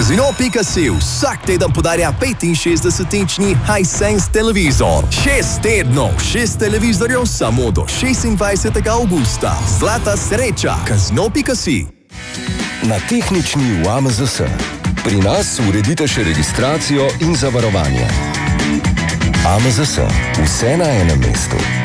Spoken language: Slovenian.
Casino.si vsak teden podarja 65-inčni Hisense televizor. 6 tednov, 6 televizorjev samo do 26. avgusta. Zlata sreča. Casino.si. Na tehnični v AMZS. Pri nas uredite še registracijo in zavarovanje. AMZS. Vse na enem mestu.